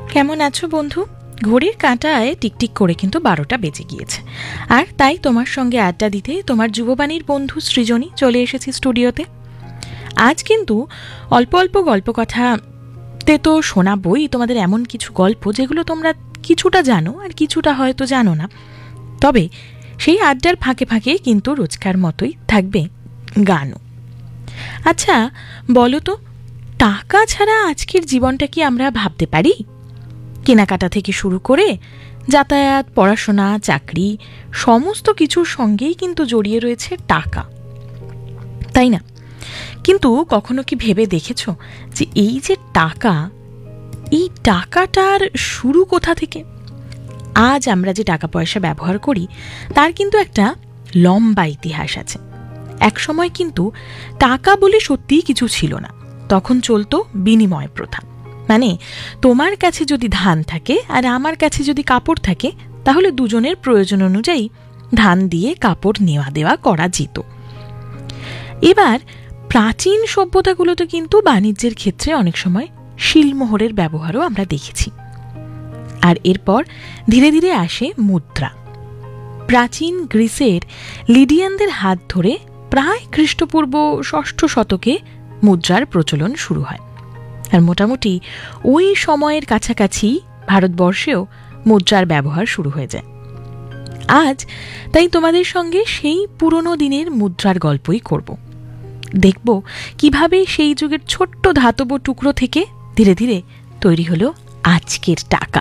কেমন আছো বন্ধু? ঘড়ির কাঁটায় টিকটিক করে কিন্তু 12টা বেজে গিয়েছে, আর তাই তোমার সঙ্গে আড্ডা দিতে তোমার যুববাণীর বন্ধু সৃজনী চলে এসেছি স্টুডিওতে। আজ কিন্তু অল্প অল্প গল্প কথাতে তো শোনাবই তোমাদের এমন কিছু গল্প যেগুলো তোমরা কিছুটা জানো আর কিছুটা হয়তো জানো না। তবে সেই আড্ডার ফাঁকে ফাঁকে কিন্তু রোজকার মতোই থাকবে গানও। আচ্ছা বলো তো, টাকা ছাড়া আজকের জীবনটা কি আমরা ভাবতে পারি? কেনাকাটা থেকে শুরু করে যাতায়াত, পড়াশোনা, চাকরি সমস্ত কিছুর সঙ্গেই কিন্তু জড়িয়ে রয়েছে টাকা, তাই না? কিন্তু কখনো কি ভেবে দেখেছো যে এই যে টাকা, এই টাকাটার শুরু কোথা থেকে? আজ আমরা যে টাকা পয়সা ব্যবহার করি তার কিন্তু একটা লম্বা ইতিহাস আছে। একসময় কিন্তু টাকা বলে সত্যিই কিছু ছিল না। তখন চলতো বিনিময় প্রথা। মানে তোমার কাছে যদি ধান থাকে আর আমার কাছে যদি কাপড় থাকে, তাহলে দুজনের প্রয়োজন অনুযায়ী ধান দিয়ে কাপড় নেওয়া দেওয়া করা যেত। এবার প্রাচীন সভ্যতাগুলোতে কিন্তু বাণিজ্যের ক্ষেত্রে অনেক সময় শিলমোহরের ব্যবহারও আমরা দেখেছি। আর এরপর ধীরে ধীরে আসে মুদ্রা। প্রাচীন গ্রিসের লিডিয়ানদের হাত ধরে প্রায় খ্রিস্টপূর্ব 6ষ্ঠ শতকে মুদ্রার প্রচলন শুরু হয়। আর মোটামুটি ওই সময়ের কাছাকাছি ভারতবর্ষেও মুদ্রার ব্যবহার শুরু হয়ে যায়। আজ তাই তোমাদের সঙ্গে সেই পুরনো দিনের মুদ্রার গল্পই করব। দেখব কিভাবে সেই যুগের ছোট্ট ধাতব টুকরো থেকে ধীরে ধীরে তৈরি হলো আজকের টাকা।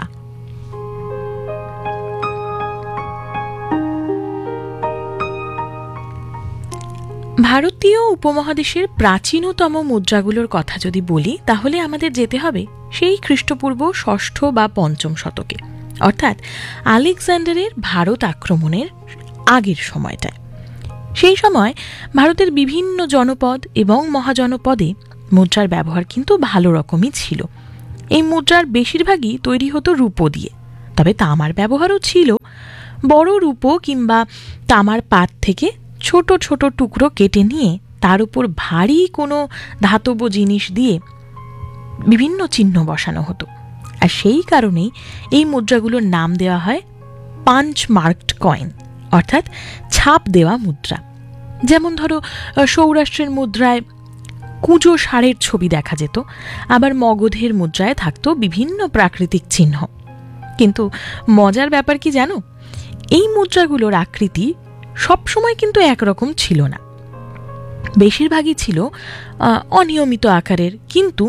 ভারতীয় উপমহাদেশের প্রাচীনতম মুদ্রাগুলোর কথা যদি বলি, তাহলে আমাদের যেতে হবে সেই খ্রিস্টপূর্ব 6ষ্ঠ বা 5ম শতকে, অর্থাৎ আলেকজান্ডারের ভারত আক্রমণের আগের সময়টায়। সেই সময় ভারতের বিভিন্ন জনপদ এবং মহাজনপদে মুদ্রার ব্যবহার কিন্তু ভালো রকমই ছিল। এই মুদ্রার বেশিরভাগই তৈরি হতো রূপো দিয়ে, তবে তামার ব্যবহারও ছিল। বড় রূপো কিংবা তামার পাত থেকে ছোট ছোট টুকরো কেটে নিয়ে তার উপর ভারী কোনো ধাতব জিনিস দিয়ে বিভিন্ন চিহ্ন বসানো হতো। আর সেই কারণেই এই মুদ্রাগুলোর নাম দেওয়া হয় পাঞ্চ মার্কড কয়েন, অর্থাৎ ছাপ দেওয়া মুদ্রা। যেমন ধরো, সৌরাষ্ট্রের মুদ্রায় কুঁজো ষাঁড়ের ছবি দেখা যেত, আবার মগধের মুদ্রায় থাকতো বিভিন্ন প্রাকৃতিক চিহ্ন। কিন্তু মজার ব্যাপার কি জানো, এই মুদ্রাগুলোর আকৃতি সবসময় কিন্তু একরকম ছিল না। বেশিরভাগই ছিল অনিয়মিত আকারের, কিন্তু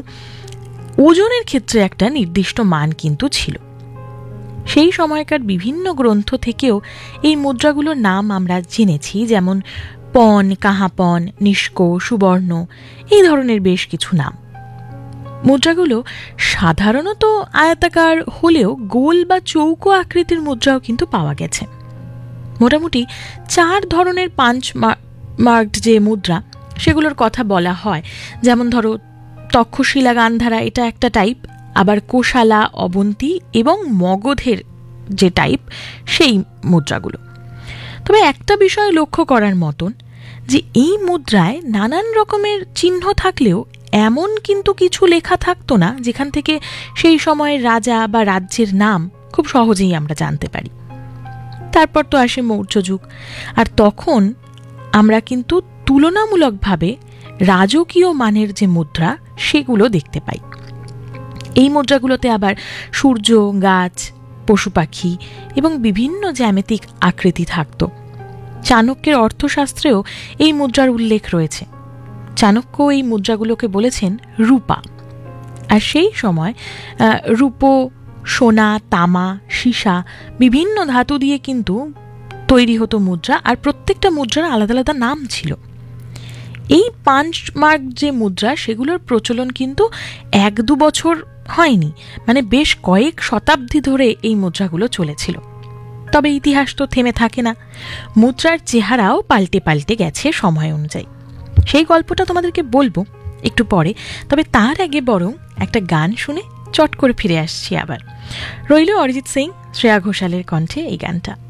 ওজনের ক্ষেত্রে একটা নির্দিষ্ট মান কিন্তু ছিল। সেই সময়কার বিভিন্ন গ্রন্থ থেকেও এই মুদ্রাগুলোর নাম আমরা জেনেছি, যেমন পণ, কাহাপণ, নিষ্ক, সুবর্ণ, এই ধরনের বেশ কিছু নাম। মুদ্রাগুলো সাধারণত আয়তাকার হলেও গোল বা চৌকো আকৃতির মুদ্রাও কিন্তু পাওয়া গেছে। মোটামুটি 4 ধরনের পাঞ্চ মার্কড যে মুদ্রা, সেগুলোর কথা বলা হয়। যেমন ধরো, তক্ষশিলা গান্ধারা, এটা একটা টাইপ, আবার কোশালা, অবন্তী এবং মগধের যে টাইপ, সেই মুদ্রাগুলো। তবে একটা বিষয় লক্ষ্য করার মতন, যে এই মুদ্রায় নানান রকমের চিহ্ন থাকলেও এমন কিন্তু কিছু লেখা থাকতো না যেখান থেকে সেই সময়ের রাজা বা রাজ্যের নাম খুব সহজেই আমরা জানতে পারি। তারপর তো আসে মৌর্য যুগ, আর তখন আমরা কিন্তু তুলনামূলকভাবে রাজকীয় মানের যে মুদ্রা, সেগুলো দেখতে পাই। এই মুদ্রাগুলোতে আবার সূর্য, গাছ, পশু পাখি এবং বিভিন্ন জ্যামিতিক আকৃতি থাকত। চাণক্যের অর্থশাস্ত্রেও এই মুদ্রার উল্লেখ রয়েছে। চাণক্য এই মুদ্রাগুলোকে বলেছেন রূপা। আর সেই সময় রূপো, সোনা, তামা, সীসা, বিভিন্ন ধাতু দিয়ে কিন্তু তৈরি হতো মুদ্রা, আর প্রত্যেকটা মুদ্রার আলাদা আলাদা নাম ছিল। এই পাঞ্চ মার্ক যে মুদ্রা, সেগুলোর প্রচলন কিন্তু 1-2 বছর হয়নি, মানে বেশ কয়েক শতাব্দী ধরে এই মুদ্রাগুলো চলেছিল। তবে ইতিহাস তো থেমে থাকে না, মুদ্রার চেহারাও পাল্টে পাল্টে গেছে সময় অনুযায়ী। সেই গল্পটা তোমাদেরকে বলবো একটু পরে, তবে তার আগে বরং একটা গান শুনে চট করে ফিরে আসছি আবার। রইল অরিজিৎ সিং, শ্রেয়া ঘোষালের কণ্ঠে এই গানটা।